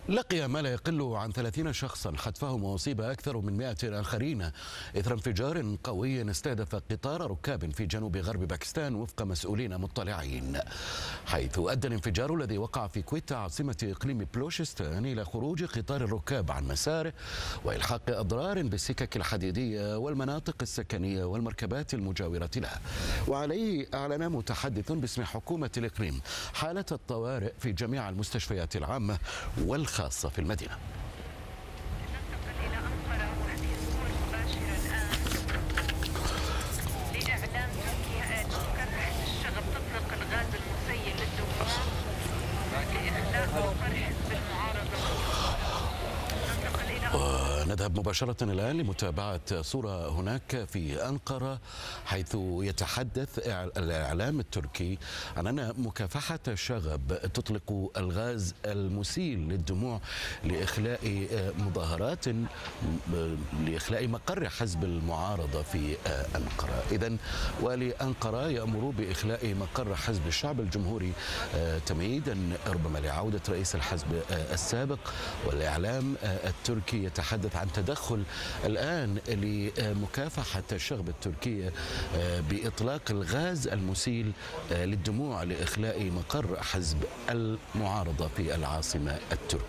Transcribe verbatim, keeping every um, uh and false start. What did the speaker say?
لقي ما لا يقل عن ثلاثين شخصا حتفهم وأصيب أكثر من مئة آخرين إثر انفجار قوي استهدف قطار ركاب في جنوب غرب باكستان وفق مسؤولين مطلعين، حيث أدى الانفجار الذي وقع في كويتا عاصمة إقليم بلوشستان إلى خروج قطار الركاب عن مساره وإلحاق أضرار بالسكك الحديدية والمناطق السكنية والمركبات المجاورة لها. وعليه أعلن متحدث باسم حكومة الإقليم حالة الطوارئ في جميع المستشفيات العامة والخاصة خاصة في المدينة. ننتقل إلى أنقرة وهذه الصور مباشرة الآن لإعلام تركيا أن مكافحة الشغب تطلق الغاز المسيل للدموع لإخلاء مقر حزب المعارضة. ننتقل إلى نذهب مباشرة الآن لمتابعة صورة هناك في أنقرة، حيث يتحدث الإعلام التركي عن أن مكافحة الشغب تطلق الغاز المسيل للدموع لإخلاء مظاهرات لإخلاء مقر حزب المعارضة في أنقرة. إذن والي أنقرة يأمر بإخلاء مقر حزب الشعب الجمهوري تمهيدا ربما لعودة رئيس الحزب السابق. والإعلام التركي يتحدث عن تدخل الآن لمكافحة الشغب التركية بإطلاق الغاز المسيل للدموع لإخلاء مقر حزب المعارضة في العاصمة التركية.